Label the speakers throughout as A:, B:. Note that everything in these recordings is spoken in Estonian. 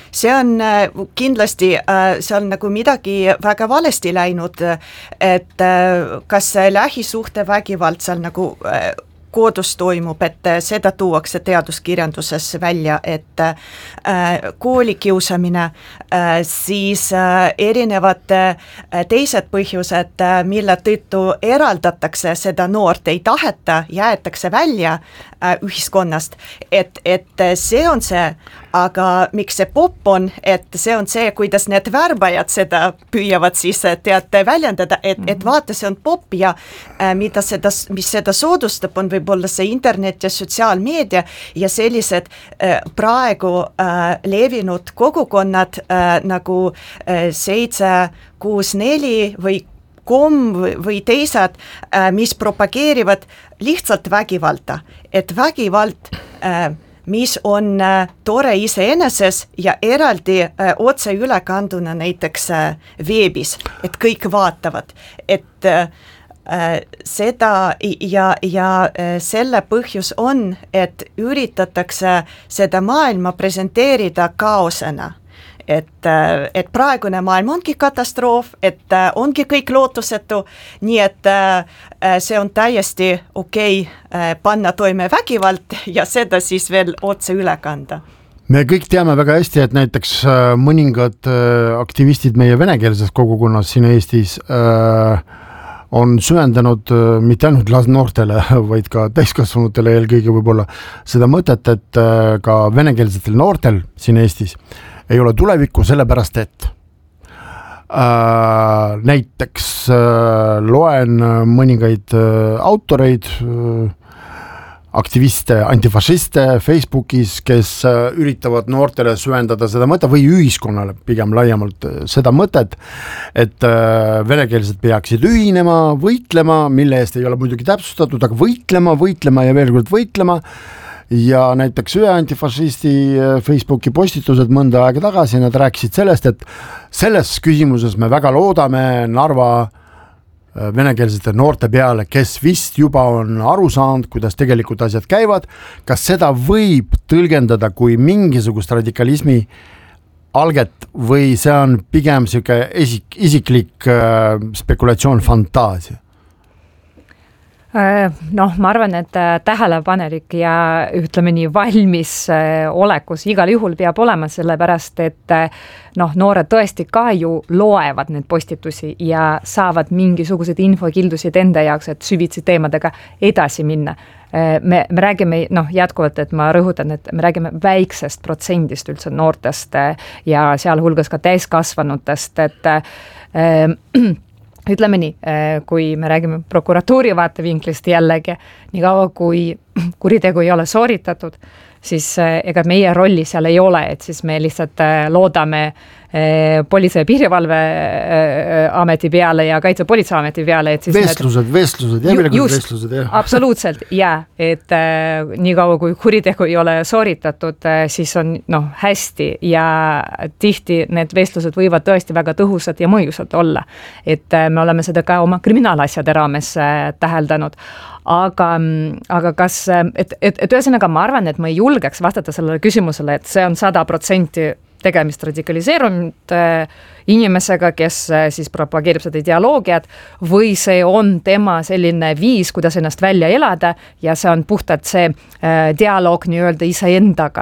A: see on kindlasti, seal nagu midagi väga valesti läinud, et kas lähisuhtevägivald seal nagu koodus toimub, et seda tuuakse teaduskirjanduses välja, et koolikiusamine, siis erinevad teised põhjused, mille tõttu eraldatakse seda noort, ei taheta, jäetakse välja ühiskonnast, et see on see, aga miks see popp on, et see on see, kuidas need värbajad seda püüavad siis väljendada, et vaata, see on popp ja mis seda soodustab, on võib-olla see internet ja sotsiaalmeedia ja sellised praegu levinud kogukonnad nagu 764 või KOM või teised, mis propageerivad lihtsalt vägivalda, et vägivald mis on tore iseeneses ja eraldi otse ülekanduna näiteks veebis, et kõik vaatavad, et seda ja selle põhjus on, et üritatakse seda maailma presenteerida kaosena. Et praegune maailm ongi katastroof, et ongi kõik lootusetu, nii et see on täiesti okei panna toime vägivald ja seda siis veel otse üle kanda.
B: Me kõik teame väga hästi, et näiteks mõningad aktivistid meie venekeelses kogukonnas siin Eestis on süvendanud mitte ainult noortele, vaid ka täiskasvanutele eelkõige võib-olla seda mõtet, et ka venekeelsetel noortel siin Eestis ei ole tulevikku sellepärast, et näiteks loen mõningaid autoreid, aktiviste, antifašiste Facebookis, kes üritavad noortele süvendada seda mõtet või ühiskonnale pigem laiemalt seda mõtet, et venekeelsed peaksid ühinema, võitlema, mille eest ei ole muidugi täpsustatud, aga võitlema ja veel kord võitlema. Ja näiteks ühe antifašisti Facebooki postitused mõnda aega tagasi, nad rääkisid sellest, et selles küsimuses me väga loodame Narva venekeelsete noorte peale, kes vist juba on aru saanud, kuidas tegelikult asjad käivad, kas seda võib tõlgendada kui mingisugust radikalismi alget või see on pigem siuke isiklik spekulatsioon, fantaasia?
C: Noh, ma arvan, et tähelepanelik ja ütleme nii valmis olekus igal juhul peab olema, sellepärast, et noored tõesti ka ju loevad need postitusi ja saavad mingisugused infokildusid enda jaoks, et süvitsi teemadega edasi minna. Me räägime jätkuvalt, et ma rõhutan, et me räägime väiksest protsendist üldse noortest ja sealhulgas ka täiskasvanutest, et ütleme nii, kui me räägime prokuratuuri vaatevinklist jällegi, nii kaua kui kuritegu ei ole sooritatud, siis ega meie rolli seal ei ole, et siis me lihtsalt loodame politsei- ja piirivalve ameti peale ja kaitsepolitseiameti peale. Et siis
B: vestlused.
C: Absoluutselt, et nii kaua kui kuritegu ei ole sooritatud, siis on hästi ja tihti need vestlused võivad tõesti väga tõhusad ja mõjusad olla. Et me oleme seda ka oma kriminaalasjade raames täheldanud. Aga kas, et ühesõnaga ma arvan, et ma ei julgeks vastata sellele küsimusele, et see on 100% tegemist radikaliseerunud inimesega, kes siis propageerib seda ideoloogiat või see on tema selline viis, kuidas ennast välja elada ja see on puhtalt see dialoog nii-öelda iseendaga.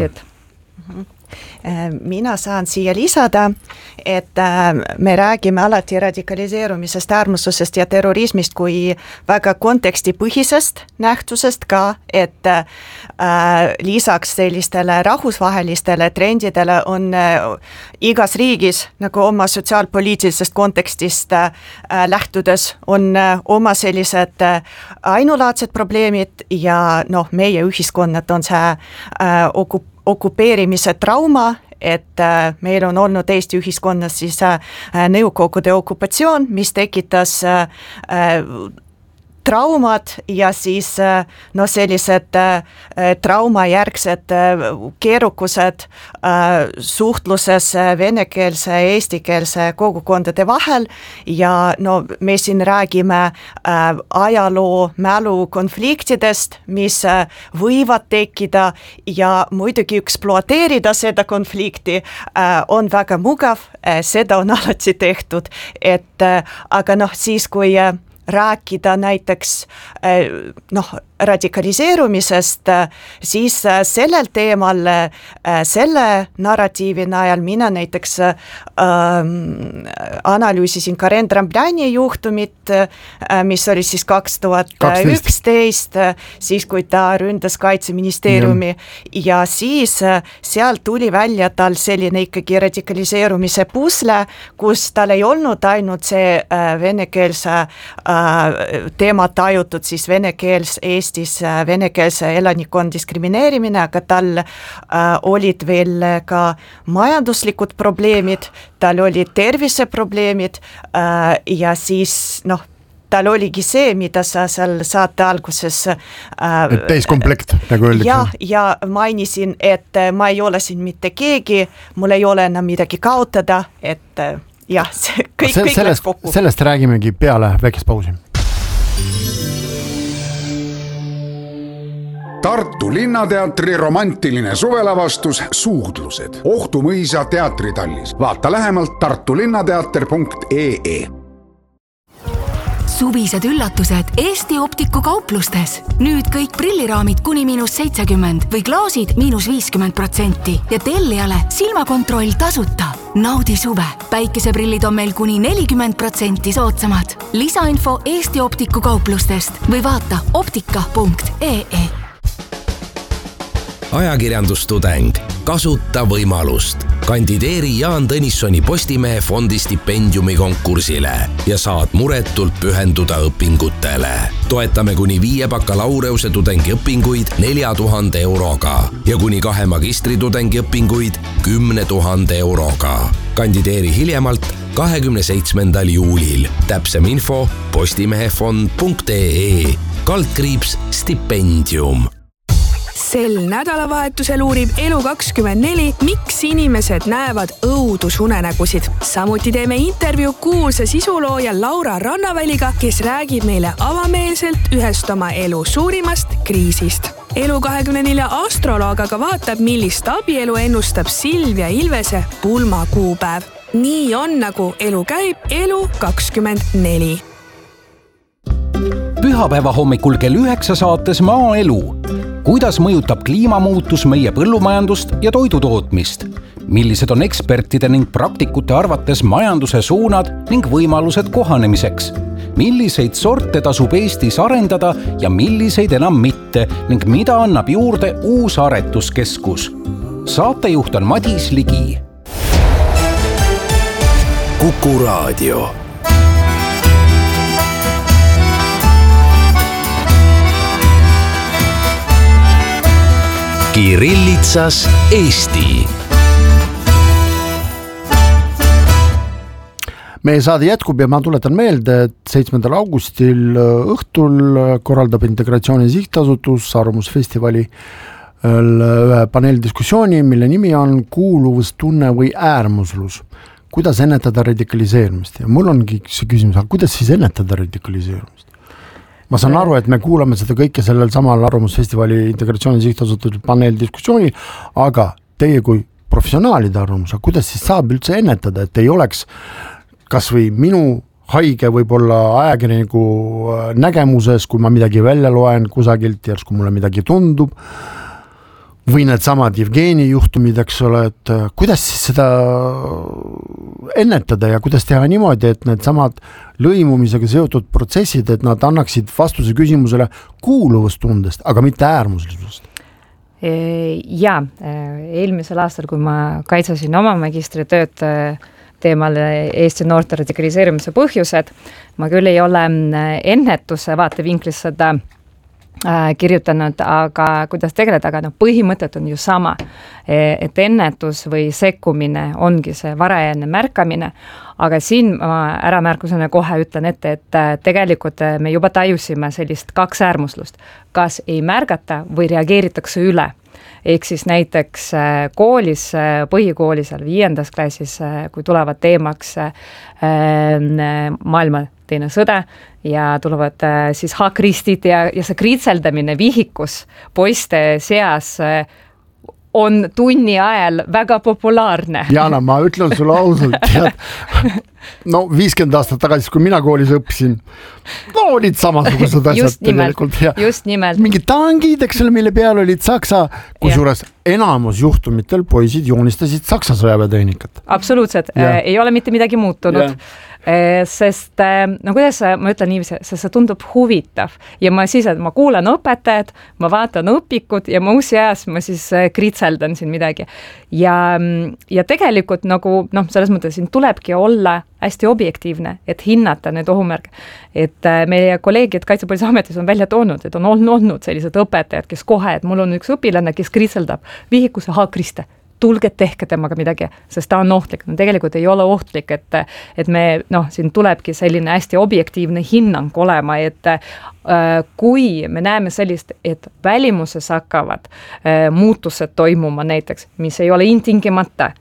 A: Mina saan siia lisada, et me räägime alati radikaliseerumisest, äärmuslusest ja terrorismist kui väga kontekstipõhisest nähtusest ka, et lisaks sellistele rahvusvahelistele trendidele on igas riigis nagu oma sotsiaalpoliitilisest kontekstist lähtudes on oma sellised ainulaadsed probleemid ja meie ühiskonnad on see okupeerimise trauma, et meil on olnud Eesti ühiskonnas siis Nõukogude okupatsioon, mis tekitas traumad ja siis sellised traumajärgsed keerukused suhtluses venekeelse ja eestikeelse kogukondade vahel ja me siin räägime ajaloo mälu konfliktidest, mis võivad tekkida ja muidugi ekspluateerida seda konflikti on väga mugav, seda on alati tehtud, aga siis kui rääkida näiteks radikaliseerumisest, siis sellel teemal, selle narratiivi najal mina näiteks analüüsisin Karen Trambljani juhtumit, mis oli siis 2011, siis kui ta ründas Kaitseministeeriumi ja siis seal tuli välja tal selline ikkagi radikaliseerumise pusle, kus tal ei olnud ainult see venekeelse teema tajutud siis Eestis venekeelse elanikkond diskrimineerimine, aga tal olid veel ka majanduslikud probleemid, tal olid terviseprobleemid ja siis tal oligi see, mida sa seal saate alguses
B: täiskomplekt, nagu öeldakse.
A: Ja mainisin, et ma ei ole siin mitte keegi, mul ei ole enam midagi kaotada, et jah, kõik läks kokku.
B: Sellest räägimegi peale väikest pausi.
D: Tartu Linnateatri romantiline suvelavastus Suudlused. Ohtu mõisa teatritallis. Vaata lähemalt tartulinnateater.ee.
E: Suvised üllatused Eesti Optiku kauplustes. Nüüd kõik prilliraamid kuni -70% või klaasid -50% ja tellijale silmakontroll tasuta. Naudi suve. Päikeseprillid on meil kuni 40% soodsamad. Lisainfo Eesti Optiku kauplustest või vaata optika.ee.
F: Ajakirjandustudeng. Kasuta võimalust. Kandideeri Jaan Tõnissoni Postimehe fondi stipendiumi konkursile ja saad muretult pühenduda õpingutele. Toetame kuni 5 bakalaureuse tudengiõpinguid 4000 euroga ja kuni 2 magistritudengi õpinguid 10 000 euroga. Kandideeri hiljemalt 27. juulil. Täpsem info postimehefond.ee /stipendium.
G: Sel nädalavahetusel uurib Elu24, miks inimesed näevad õudusunenägusid. Samuti teeme intervjuu kuulsa sisulooja Laura Rannaväliga, kes räägib meile avameelselt ühest oma elu suurimast kriisist. Elu24 astroloog aga vaatab, millist abielu ennustab Silvia Ilvese pulmakuupäev. Nii on, nagu elu käib, Elu24.
H: Pühapäeva hommikul kell 9 saates Maaelu. Kuidas mõjutab kliimamuutus meie põllumajandust ja toidutootmist? Millised on ekspertide ning praktikute arvates majanduse suunad ning võimalused kohanemiseks? Milliseid sorte tasub Eestis arendada ja milliseid enam mitte ning mida annab juurde uus aretuskeskus? Saatejuht on Madis Ligi.
F: Kuku Raadio. Kirillitsas Eesti.
B: Meie saade jätkub ja ma tuletan meelde, et 7. augustil õhtul korraldab Integratsiooni Sihtasutus Arvamusfestivali ühe paneeldiskussiooni, mille nimi on kuuluvustunne või äärmuslus. Kuidas ennetada radikaliseerumist? Ja mul ongi see küsimus, kuidas siis ennetada radikaliseerumist? Ma saan aru, et me kuulame seda kõike sellel samal Arvamusfestivali Integratsiooni Sihtasutus paneeldiskussiooni, aga teie kui professionaalide arvamus, kuidas siis saab üldse ennetada, et ei oleks kas või minu haige võib-olla ajakirjaniku nägemuses, kui ma midagi välja loen kusagilt, järsku mulle midagi tundub, või need samad Jevgeni juhtumid, eks ole, et kuidas siis seda ennetada ja kuidas teha niimoodi, et need samad lõimumisega seotud protsessid, et nad annaksid vastuse küsimusele kuuluvustundest, aga mitte äärmuslusest?
C: Ja, eelmisel aastal, kui ma kaitsesin oma magistritööd teemal Eesti noorte radikaliseerimise põhjused, ma küll ei ole ennetuse vaatevinklis seda kirjutanud, aga kuidas tegeleda, aga põhimõtted on ju sama, et ennetus või sekkumine ongi see varajane märkamine, aga siin ma äramärkusena kohe ütlen ette, et tegelikult me juba tajusime sellist kaks äärmuslust, kas ei märgata või reageeritakse üle. Ehk siis näiteks koolis, põhikoolis 5. klassis, kui tulevad teemaks maailma teine sõda ja tulevad siis haakristid ja see kritseldamine vihikus poiste seas on tunni ajal väga populaarne.
B: Jana, ma ütlen sulle ausalt, tead, no 50 aastat tagasi, kui mina koolis õppisin, no olid samasugused asjad tegelikult.
C: Just nimelt.
B: Mingid tangid, eks ole, mille peal olid Saksa, kusjuures enamus juhtumitel poisid joonistasid Saksa sõjaväetehnikat.
C: Absoluutselt, ei ole mitte midagi muutunud. Sest no kuidas ma ütlen niiviisi, see tundub huvitav ja ma kuulan õpetajad, ma vaatan õpikud ja ma uusi ajas ma siis kritseldan siin midagi ja tegelikult nagu selles mõttes siin tulebki olla hästi objektiivne, et hinnata need ohumärke, et meie kolleegid Kaitsepolitseiametis on välja toonud, et on olnud sellised õpetajad, kes kohe, et mul on üks õpilane, kes kritseldab vihikuse haakriste, tulge tehke temaga midagi, sest ta on ohtlik. No tegelikult ei ole ohtlik, et me, siin tulebki selline hästi objektiivne hinnang olema, et kui me näeme sellist, et välimuses hakkavad muutused toimuma näiteks, mis ei ole intingimata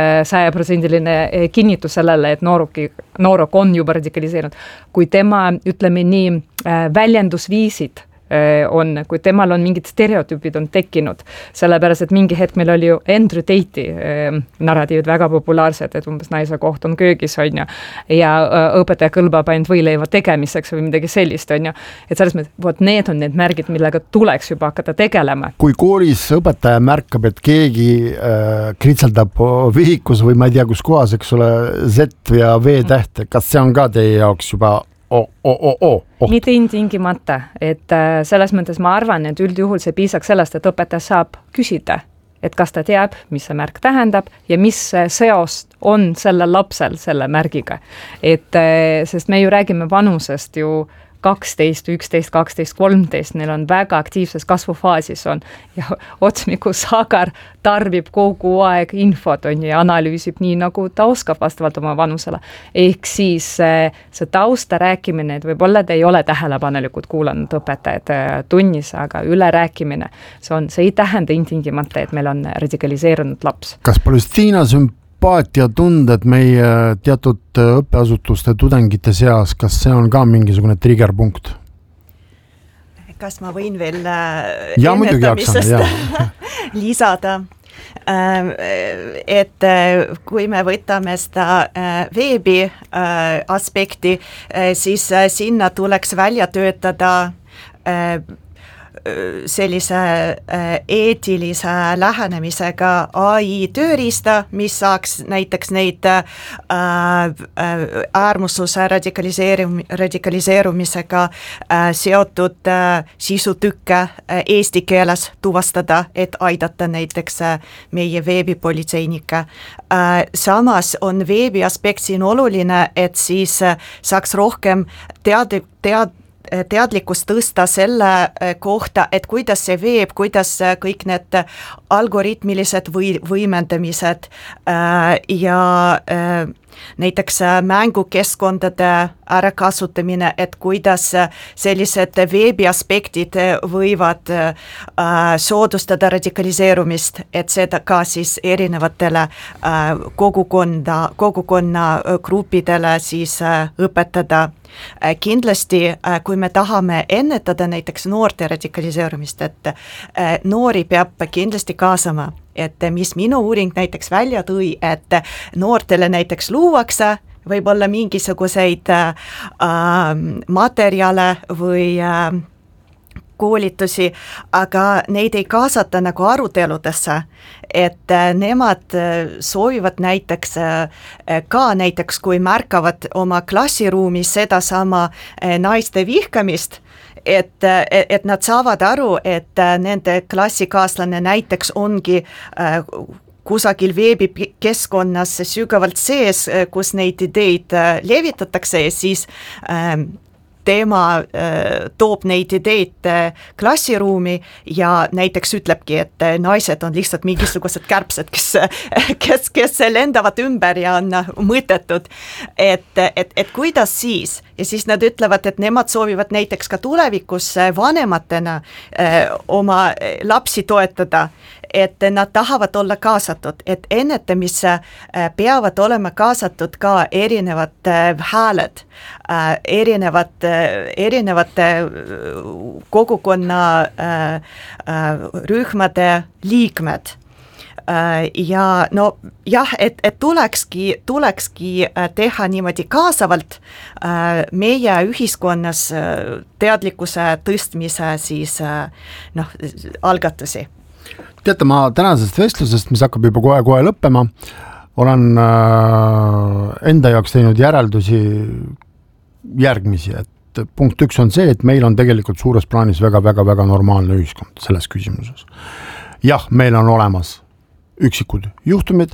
C: 100% kinnitus sellele, et nooruk on juba radikaliseerunud, kui tema, ütleme nii, väljendusviisid on, kui temal on mingid stereotüübid on tekkinud, sellepärast, et mingi hetk meil oli ju Andrew Tate'i narratiivid väga populaarsed, et umbes naise koht on köögis, on ju, ja õpetaja kõlbab ainult võileiva tegemiseks või midagi sellist, on ju, et selles mõttes, need on need märgid, millega tuleks juba hakata tegelema.
B: Kui koolis õpetaja märkab, et keegi kritseldab vihikus või ma ei tea, kus kohas, eks ole, Z ja V tähte, kas see on ka teie jaoks juba
C: mitte intingimata, et selles mõttes ma arvan, et üldjuhul see piisaks sellest, et õpetaja saab küsida, et kas ta teab, mis see märk tähendab ja mis seost on sellel lapsel selle märgiga. Sest me ju räägime vanusest ju 12, 11, 12, 13, neil on väga aktiivses kasvufaasis on ja otsmiku Sagar tarbib kogu aeg infot on ja analüüsib nii, nagu ta oskab vastavalt oma vanusele. Ehk siis see tausta rääkimine, et võib-olla te ei ole tähelepanelikud kuulanud õpetajad tunnis, aga üle rääkimine, see ei tähenda intingimata, et meil on radikaliseerunud laps.
B: Kas Palestiina sümpaatiatunded meie teatud õppeasutuste tudengite seas, kas see on ka mingisugune triggerpunkt?
A: Kas ma võin veel ennetamisest lisada? Et kui me võtame seda veebi aspekti, siis sinna tuleks välja töötada sellise eetilise lähenemisega AI tööriista, mis saaks näiteks neid äärmusluse radikaliseerumisega seotud sisutükke eesti keeles tuvastada, et aidata näiteks meie veebipolitseinikke. Samas on veebi aspekt siin oluline, et siis saaks rohkem teadlikkust tõsta selle kohta, et kuidas see veeb, kuidas kõik need algoritmilised võimendamised ja näiteks mängukeskkondade ärakasutamine, et kuidas sellised veebi aspektid võivad soodustada radikaliseerumist, et seda ka siis erinevatele kogukonna gruppidele siis õpetada. Kindlasti, kui me tahame ennetada näiteks noorte radikaliseerumist, et noori peab kindlasti kaasama, et mis minu uuring näiteks välja tõi, et noortele näiteks luuakse võib-olla mingisuguseid materjale või koolitusi, aga neid ei kaasata nagu aruteludesse, et nemad soovivad näiteks kui märkavad oma klassiruumis sedasama naiste vihkamist, et nad saavad aru, et nende klassikaaslane näiteks ongi kusagil veebikeskkonnas sügavalt sees, kus neid ideid levitatakse ja siis tema toob neid ideid klassiruumi ja näiteks ütlebki, et naised on lihtsalt mingisugused kärbsed, kes lendavad ümber ja on mõttetud, et kuidas siis, ja siis nad ütlevad, et nemad soovivad näiteks ka tulevikus vanematena oma lapsi toetada, et nad tahavad olla kaasatud, et ennetamisse peavad olema kaasatud ka erinevad hääled, erinevate kogukonna rühmade liikmed. Ja no jah, et tulekski teha niimoodi kaasavalt meie ühiskonnas teadlikkuse tõstmise siis algatusi.
B: Teate, ma tänasest vestlusest, mis hakkab juba kohe lõppema, olen enda jaoks teinud järeldusi järgmisi, et punkt 1 on see, et meil on tegelikult suures plaanis väga normaalne ühiskond selles küsimuses. Jah, meil on olemas üksikud juhtumid,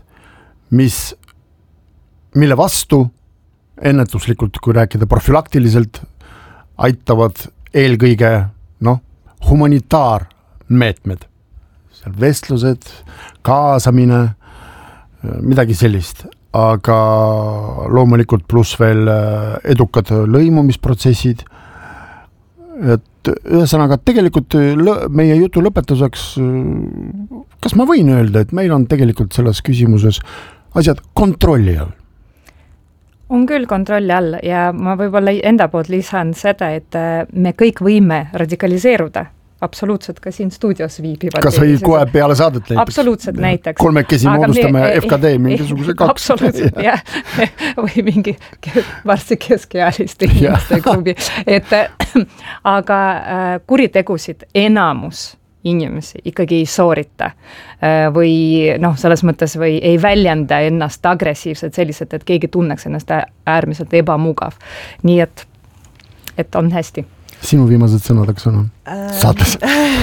B: mille vastu ennetuslikult, kui rääkida profülaktiliselt, aitavad eelkõige humanitaarmeetmed, seal vestlused, kaasamine, midagi sellist, aga loomulikult pluss veel edukad lõimumisprotsessid, et ühesõnaga tegelikult meie jutu lõpetuseks, kas ma võin öelda, et meil on tegelikult selles küsimuses asjad kontrolli all?
C: On küll kontrolli all ja ma võib-olla enda poolt lisan seda, et me kõik võime radikaliseeruda. Absoluutselt ka siin stuudios viibivad.
B: Kas või kohe peale saadet näiteks?
C: Absoluutselt näiteks.
B: Kolmekesi moodustame FKD mingisuguse 2.
C: Absoluutselt, jah. Või mingi varsti keskealiste inimeste klubi. Aga kuritegusid enamus inimesi ikkagi ei soorita või selles mõttes või ei väljenda ennast agressiivselt selliselt, et keegi tunneks ennast äärmiselt ebamugav. Nii et on hästi.
B: Sinu viimased sõnadeks on saates?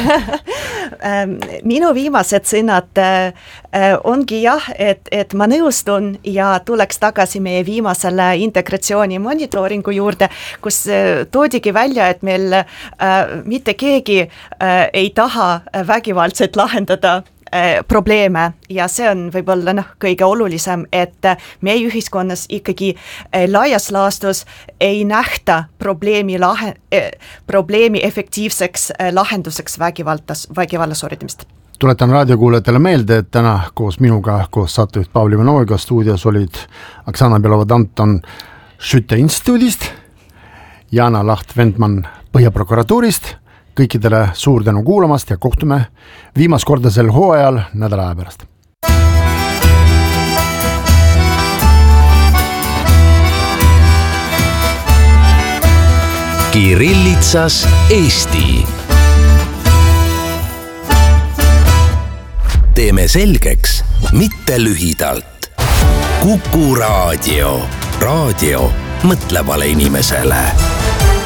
A: Minu viimased sõnad ongi jah, et ma nõustun ja tuleks tagasi meie viimasele integratsiooni monitooringu juurde, kus toodigi välja, et meil mitte keegi ei taha vägivaldselt lahendada probleeme ja see on võib-olla kõige olulisem, et meie ühiskonnas ikkagi laias laastus ei nähta probleemi efektiivseks lahenduseks vägivalla sooritamist.
B: Tuletan raadiokuulajatele meelde, et täna koos minuga, koos saatejuht Paul Ivanoviga stuudios olid Oksana Belova-Danton Schütte instituudist, Jana Laht-Ventman Põhjaprokuratuurist. Kõikidele suur tänu kuulamast ja kohtume viimast korda sel hooajal nädala aja pärast.
F: Kirillitsas Eesti. Teeme selgeks, mitte lühidalt. Kuku Raadio. Raadio mõtlevale inimesele.